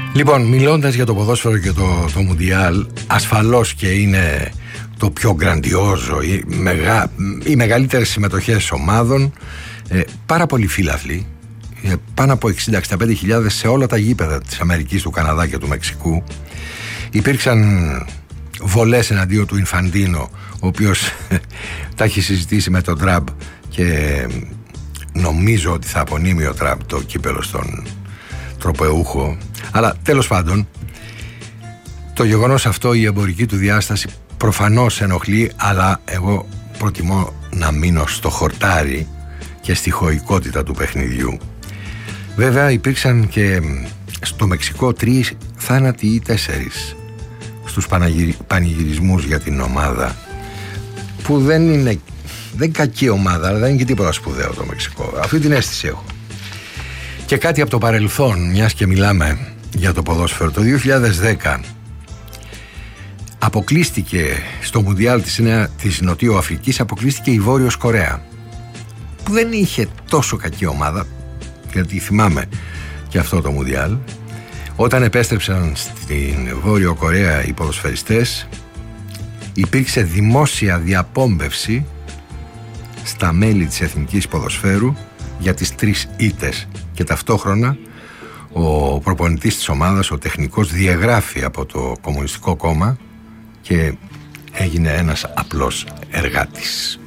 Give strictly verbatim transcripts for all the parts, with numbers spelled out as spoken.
Λοιπόν, μιλώντας για το ποδόσφαιρο και το, το Μουντιάλ, ασφαλώς και είναι το πιο γκραντιόζο, οι, μεγα, οι μεγαλύτερες συμμετοχές ομάδων, ε, πάρα πολλοί φίλαθλοι, ε, πάνω από εξήντα με εξήντα πέντε χιλιάδες σε όλα τα γήπεδα της Αμερικής, του Καναδά και του Μεξικού. Υπήρξαν βολές εναντίον του Ινφαντίνο, ο οποίος τα έχει συζητήσει με τον Τραμπ και νομίζω ότι θα απονείμει ο Τραμπ το κύπελο στον τροπεούχο. Αλλά τέλος πάντων, το γεγονός αυτό, η εμπορική του διάσταση προφανώς ενοχλεί, αλλά εγώ προτιμώ να μείνω στο χορτάρι και στη χωικότητα του παιχνιδιού. Βέβαια υπήρξαν και στο Μεξικό τρεις θάνατοι ή τέσσερις στους πανηγυρι... πανηγυρισμούς για την ομάδα, που δεν είναι, δεν είναι κακή ομάδα, αλλά δεν είναι και τίποτα σπουδαίο το Μεξικό. Αυτή την αίσθηση έχω. Και κάτι από το παρελθόν, μιας και μιλάμε για το ποδόσφαιρο. Το δύο χιλιάδες δέκα αποκλείστηκε στο Μουντιάλ της, της Νοτιοαφρικής, αποκλείστηκε η Βόρειος Κορέα, που δεν είχε τόσο κακή ομάδα, γιατί θυμάμαι και αυτό το Μουντιάλ. Όταν επέστρεψαν στην Βόρειο Κορέα οι ποδοσφαιριστές, υπήρξε δημόσια διαπόμπευση στα μέλη της Εθνικής Ποδοσφαίρου για τις τρεις ήττες, και ταυτόχρονα ο προπονητής της ομάδας, ο τεχνικός, διαγράφει από το Κομμουνιστικό Κόμμα και έγινε ένας απλός εργάτης.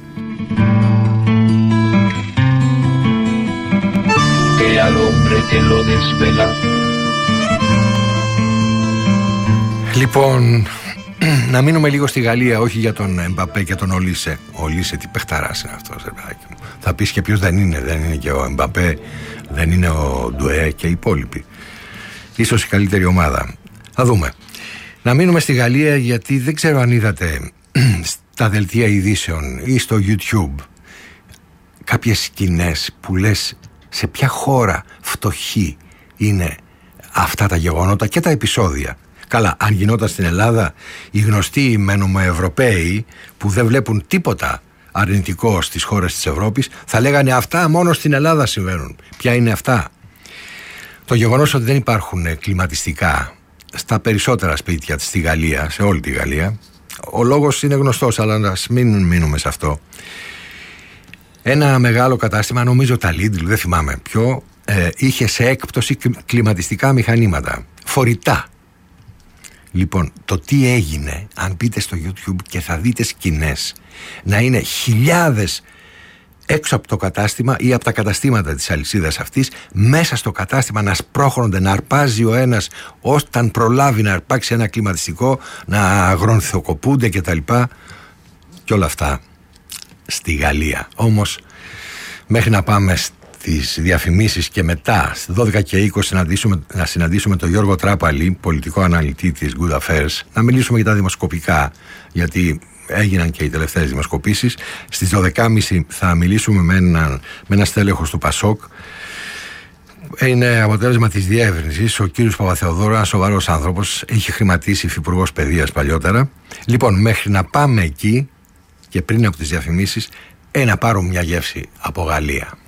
Λοιπόν, να μείνουμε λίγο στη Γαλλία, όχι για τον Εμπαπέ και τον Ολίσε. Ολίσε, τι παιχταράς είναι αυτός, ρε παιδάκι μου. Θα πεις και ποιος δεν είναι, δεν είναι και ο Εμπαπέ, δεν είναι ο Ντουέ και οι υπόλοιποι. Ίσως η καλύτερη ομάδα. Θα δούμε. Να μείνουμε στη Γαλλία, γιατί δεν ξέρω αν είδατε στα δελτία ειδήσεων ή στο YouTube κάποιες σκηνές που λες σε ποια χώρα φτωχή είναι αυτά τα γεγονότα και τα επεισόδια. Καλά, αν γινόταν στην Ελλάδα, οι γνωστοί μένουμε Ευρωπαίοι που δεν βλέπουν τίποτα αρνητικό στις χώρες της Ευρώπης θα λέγανε αυτά μόνο στην Ελλάδα συμβαίνουν. Ποια είναι αυτά? Το γεγονός ότι δεν υπάρχουν κλιματιστικά στα περισσότερα σπίτια στη Γαλλία, σε όλη τη Γαλλία, ο λόγος είναι γνωστός, αλλά ας μην μείνουμε σε αυτό. Ένα μεγάλο κατάστημα, νομίζω τα Lidl, δεν θυμάμαι ποιο, ε, είχε σε έκπτωση κλιματιστικά μηχανήματα, φορητά. Λοιπόν, το τι έγινε, αν μπείτε στο YouTube και θα δείτε σκηνές να είναι χιλιάδες έξω από το κατάστημα ή από τα καταστήματα της αλυσίδας αυτής, μέσα στο κατάστημα να σπρώχνονται, να αρπάζει ο ένας όταν προλάβει να αρπάξει ένα κλιματιστικό, να αγρονθοκοπούνται κτλ. Και όλα αυτά στη Γαλλία. Όμως μέχρι να πάμε στις διαφημίσεις και μετά στις δώδεκα και είκοσι συναντήσουμε, να συναντήσουμε τον Γιώργο Τράπαλη, πολιτικό αναλυτή της Good Affairs, να μιλήσουμε για τα δημοσκοπικά, γιατί έγιναν και οι τελευταίες δημοσκοπήσεις. Στις δώδεκα και μισή θα μιλήσουμε με έναν, με ένα στέλεχος του Πασόκ. Είναι αποτέλεσμα της διεύρυνσης. Ο κύριος Παπαθεοδόρου, ένας σοβαρός άνθρωπος, είχε χρηματίσει υφυπουργός παιδείας παλιότερα. Λοιπόν, μέχρι να πάμε εκεί και πριν από τις διαφημίσεις, ε, να πάρω μια γεύση από Γαλλία.